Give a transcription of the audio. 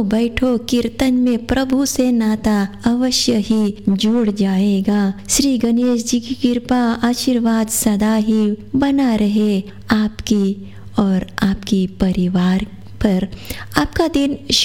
आओ बैठो कीर्तन में, प्रभु से नाता अवश्य ही जुड़ जाएगा। श्री गणेश जी की कृपा आशीर्वाद सदा ही बना रहे आपकी और आपकी परिवार पर। आपका दिन